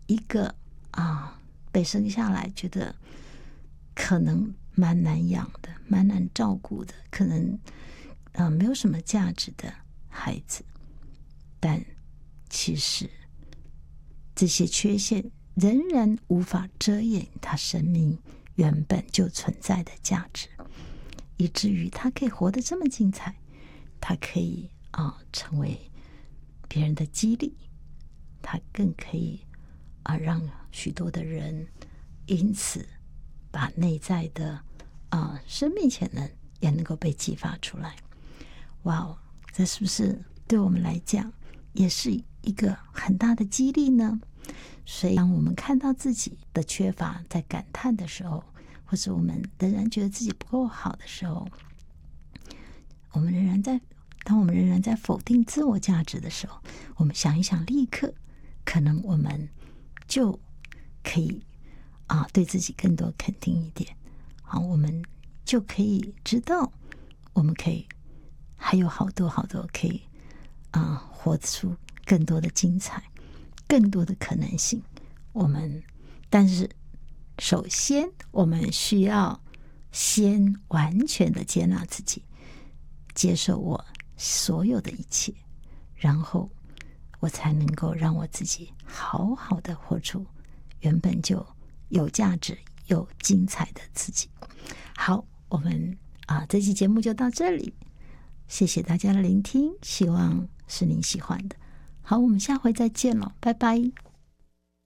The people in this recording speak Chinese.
一个被生下来觉得可能蛮难养的，蛮难照顾的，可能没有什么价值的孩子，但其实这些缺陷仍然无法遮掩他生命原本就存在的价值，以至于他可以活得这么精彩，他可以成为别人的激励，他更可以让许多的人因此把内在的生命潜能也能够被激发出来。哇，这是不是对我们来讲也是一个很大的激励呢？所以当我们看到自己的缺乏在感叹的时候，或是我们仍然觉得自己不够好的时候，当我们仍然在否定自我价值的时候，我们想一想，立刻可能我们就可以对自己更多肯定一点，我们就可以知道我们可以还有好多好多可以活出更多的精彩，更多的可能性。但是首先我们需要先完全的接纳自己，接受我所有的一切，然后我才能够让我自己好好的活出原本就有价值有精彩的自己。好，我们这期节目就到这里，谢谢大家的聆听，希望是您喜欢的。好，我们下回再见了，拜拜。